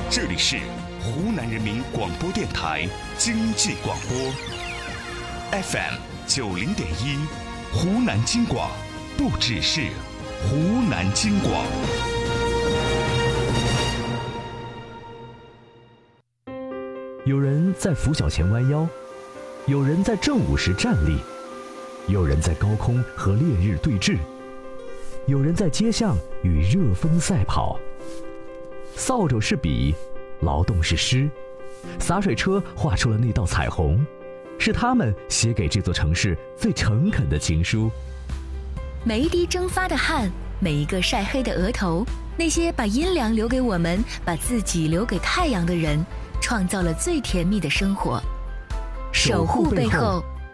这里是湖南人民广播电台经济广播 FM90.1，湖南经广，不只是湖南经广。 有人在拂晓前弯腰，有人在正午时站立，有人在高空和烈日对峙，有人在街巷与热风赛跑。扫帚是笔，劳动是诗，洒水车画出了那道彩虹，是他们写给这座城市最诚恳的情书。 每一滴蒸发的汗，每一个晒黑的额头，那些把阴凉留给我们，把自己留给太阳的人，创造了最甜蜜的生活。守护背后